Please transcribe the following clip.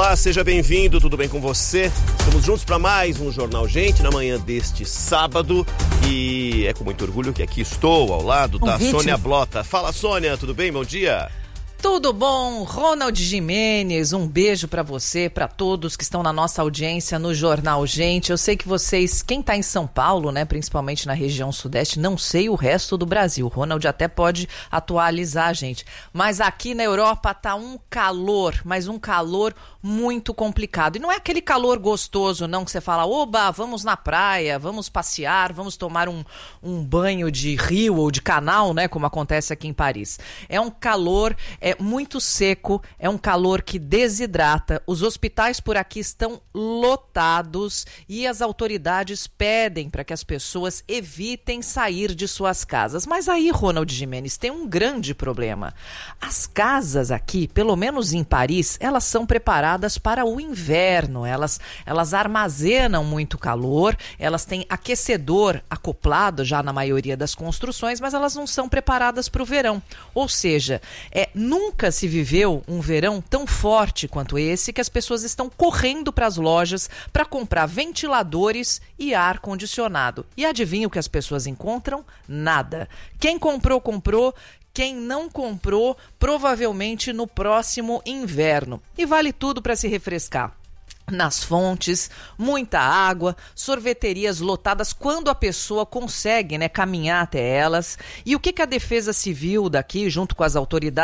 Olá, seja bem-vindo, tudo bem com você? Estamos juntos para mais um Jornal Gente na manhã deste sábado e é com muito orgulho que aqui estou ao lado da Sônia Blota. Fala, Sônia, tudo bem? Bom dia. Tudo bom? Ronald Gimenez, um beijo pra você, pra todos que estão na nossa audiência no Jornal Gente. Eu sei que vocês, quem tá em São Paulo, né, principalmente na região sudeste, não sei o resto do Brasil. O Ronald até pode atualizar a gente. Mas aqui na Europa tá um calor, mas um calor muito complicado. E não é aquele calor gostoso, não, que você fala, oba, vamos na praia, vamos passear, vamos tomar um banho de rio ou de canal, né, como acontece aqui em Paris. É um calor muito seco, é um calor que desidrata. Os hospitais por aqui estão lotados e as autoridades pedem para que as pessoas evitem sair de suas casas. Mas aí, Ronald Gimenez, tem um grande problema. As casas aqui, pelo menos em Paris, elas são preparadas para o inverno. Elas armazenam muito calor, elas têm aquecedor acoplado já na maioria das construções, mas elas não são preparadas para o verão. Ou seja, nunca se viveu um verão tão forte quanto esse, que as pessoas estão correndo para as lojas para comprar ventiladores e ar-condicionado. E adivinha o que as pessoas encontram? Nada. Quem comprou, comprou. Quem não comprou, provavelmente no próximo inverno. E vale tudo para se refrescar. Nas fontes, muita água, sorveterias lotadas quando a pessoa consegue, né, caminhar até elas. E o que a Defesa Civil daqui, junto com as autoridades,